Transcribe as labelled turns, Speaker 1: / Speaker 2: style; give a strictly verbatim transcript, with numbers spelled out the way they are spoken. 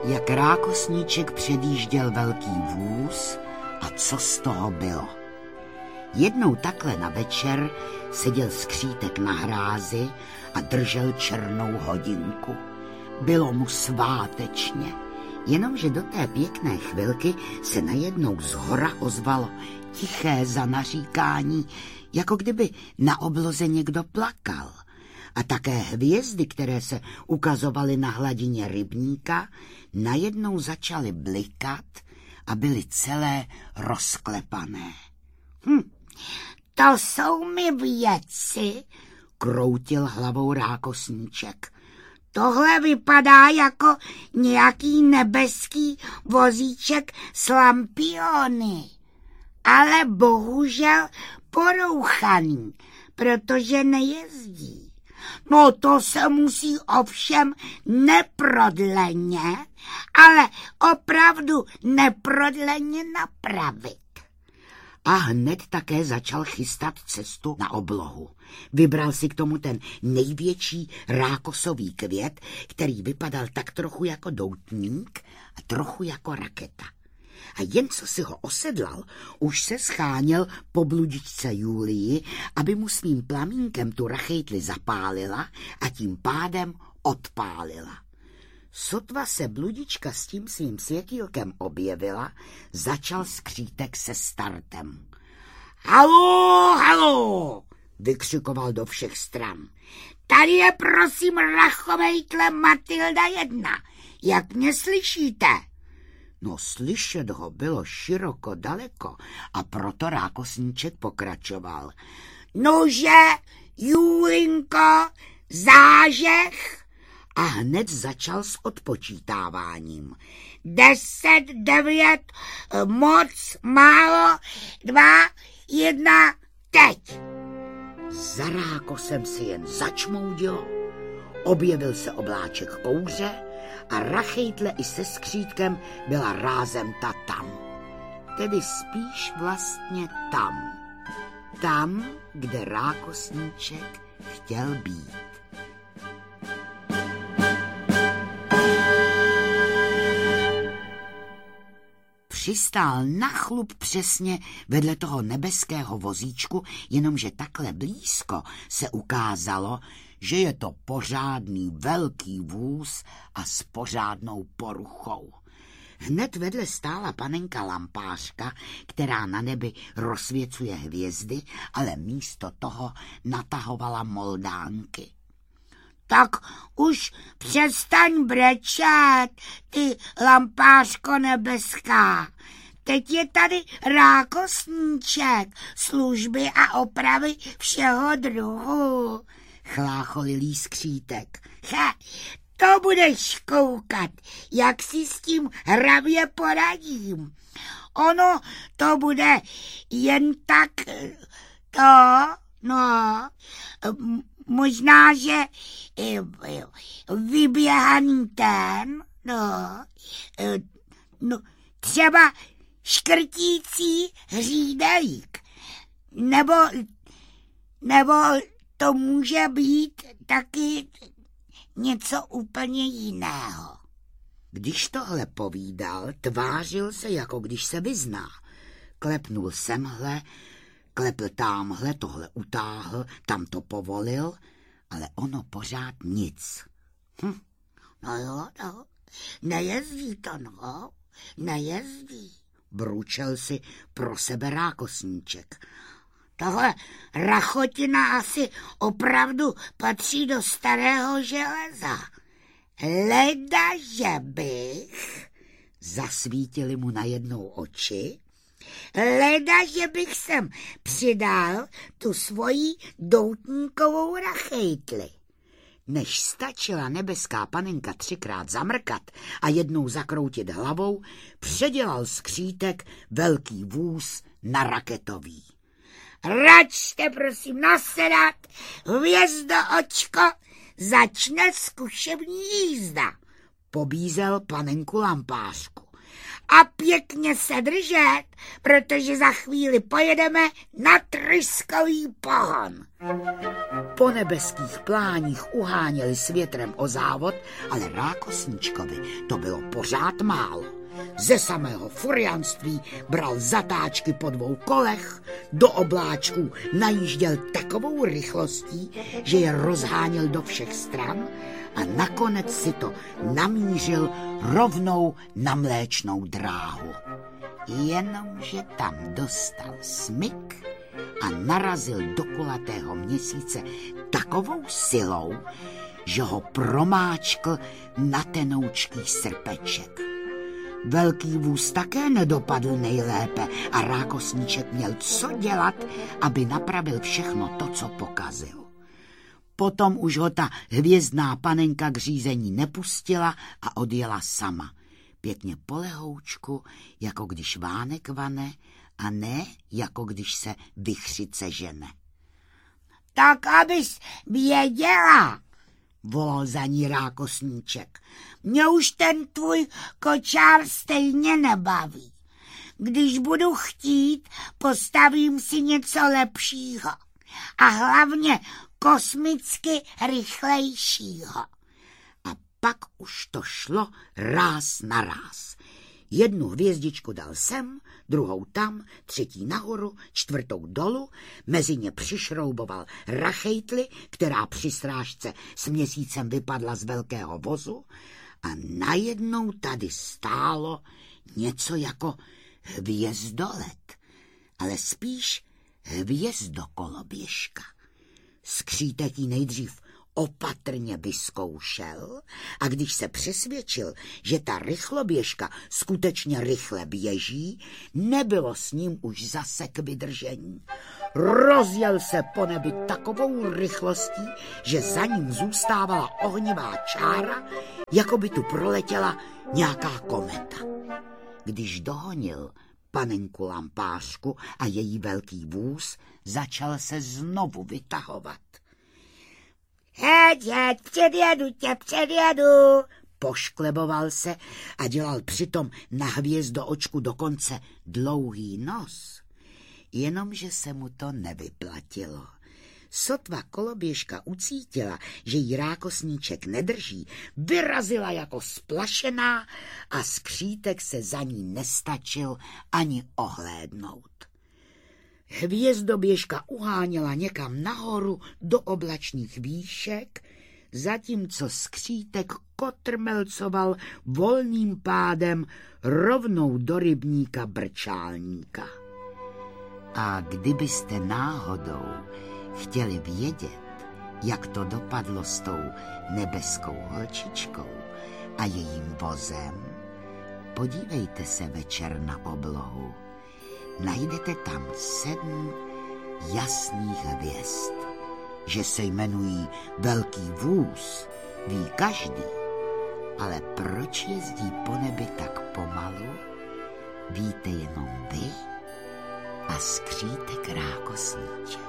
Speaker 1: jak rákosníček předjížděl velký vůz a co z toho bylo. Jednou takhle na večer seděl skřítek na hrázi a držel černou hodinku. Bylo mu svátečně, jenomže do té pěkné chvilky se najednou zhora ozvalo tiché zanaříkání, jako kdyby na obloze někdo plakal. A také hvězdy, které se ukazovaly na hladině rybníka, najednou začaly blikat a byly celé rozklepané. Hm, to jsou mi věci, kroutil hlavou rákosníček. Tohle vypadá jako nějaký nebeský vozíček s lampiony, ale bohužel porouchaný, protože nejezdí. No to se musí ovšem neprodleně, ale opravdu neprodleně napravit. A hned také začal chystat cestu na oblohu. Vybral si k tomu ten největší rákosový květ, který vypadal tak trochu jako doutník a trochu jako raketa. A jen co si ho osedlal, už se scháněl po bludičce Julii, aby mu svým plamínkem tu rachejtli zapálila a tím pádem odpálila. Sotva se bludička s tím svým světýlkem objevila, začal skřítek se startem. Haló, haló, vykřikoval do všech stran. Tady je prosím rachovejtle Matilda jedna, jak mě slyšíte? No slyšet ho bylo široko daleko a proto rákosníček pokračoval. Nože, Julinko, zážeh. A hned začal s odpočítáváním. Deset, devět, moc, málo, dva, jedna, teď. Za rákosem si jen začmoudilo, objevil se obláček kouře a rachejtle i se skřítkem byla rázem ta tam. Tedy spíš vlastně tam. Tam, kde rákosníček chtěl být. Přistál na chlup přesně vedle toho nebeského vozíčku, jenomže takhle blízko se ukázalo, že je to pořádný velký vůz a s pořádnou poruchou. Hned vedle stála panenka lampářka, která na nebi rozsvěcuje hvězdy, ale místo toho natahovala moldánky. Tak už přestaň brečet, ty lampářko nebeská. Teď je tady rákosníček, služby a opravy všeho druhu, chlácholilý skřítek. He, to budeš koukat, jak si s tím hravě poradím. Ono to bude jen tak to, no, možná, že vyběhaný ten, no, no, třeba škrtící hřídelík, nebo, nebo to může být taky něco úplně jiného. Když tohle povídal, tvářil se, jako když se vyzná. Klepnul semhle, klepl támhle, tohle utáhl, tam to povolil, ale ono pořád nic. Hm, no jo, no, nejezdí to, no, nejezdí, bručel si pro sebe rákosníček. Tahle rachotina asi opravdu patří do starého železa. Leda, že bych, zasvítili mu najednou oči, leda, že bych sem přidal tu svoji doutníkovou rachejtli. Než stačila nebeská panenka třikrát zamrkat a jednou zakroutit hlavou, předělal skřítek velký vůz na raketový. Račte prosím nasedat, hvězdo očko, začne zkušební jízda, pobízel panenku lampářku. A pěkně se držet, protože za chvíli pojedeme na tryskový pohon. Po nebeských pláních uháněli s větrem o závod, ale rákosníčkovi to bylo pořád málo. Ze samého furianství bral zatáčky po dvou kolech, do obláčků najížděl takovou rychlostí, že je rozháněl do všech stran a nakonec si to namířil rovnou na Mléčnou dráhu. Jenomže tam dostal smyk a narazil do kulatého měsíce takovou silou, že ho promáčkl na tenoučký srpeček. Velký vůz také nedopadl nejlépe a rákosníček měl co dělat, aby napravil všechno to, co pokazil. Potom už ho ta hvězdná panenka k řízení nepustila a odjela sama. Pěkně polehoučku, jako když vánek vane, a ne jako když se vichřice žene. Tak abys věděla, volal za ní rákosníček. Mě už ten tvůj kočár stejně nebaví. Když budu chtít, postavím si něco lepšího. A hlavně kosmicky rychlejšího. A pak už to šlo ráz na ráz. Jednu hvězdičku dal sem, druhou tam, třetí nahoru, čtvrtou dolu, mezi ně přišrouboval rachejtli, která při srážce s měsícem vypadla z velkého vozu a najednou tady stálo něco jako hvězdolet, ale spíš hvězdokoloběžka. Skřítek ji nejdřív opatrně vyzkoušel a když se přesvědčil, že ta rychloběžka skutečně rychle běží, nebylo s ním už zase k vydržení. Rozjel se po nebi takovou rychlostí, že za ním zůstávala ohnivá čára, jako by tu proletěla nějaká kometa. Když dohonil panenku Lampářku a její velký vůz, začal se znovu vytahovat. Heď, heď, předjedu tě, předjedu, poškleboval se a dělal přitom na hvězdoočku dokonce dlouhý nos. Jenomže se mu to nevyplatilo. Sotva koloběžka ucítila, že jí rákosníček nedrží, vyrazila jako splašená a skřítek se za ní nestačil ani ohlédnout. Hvězdoběžka uháněla někam nahoru do oblačných výšek, zatímco skřítek kotrmelcoval volným pádem rovnou do rybníka Brčálníka. A kdybyste náhodou chtěli vědět, jak to dopadlo s tou nebeskou holčičkou a jejím vozem, podívejte se večer na oblohu. Najdete tam sedm jasných hvězd. Že se jmenují Velký vůz, ví každý. Ale proč jezdí po nebi tak pomalu, víte jenom vy a skřítek rákosníček.